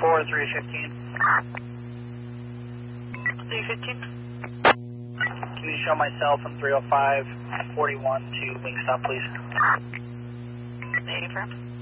4 315. 315. Can you show myself from 305 41 to Wingstop, please? 80 firm.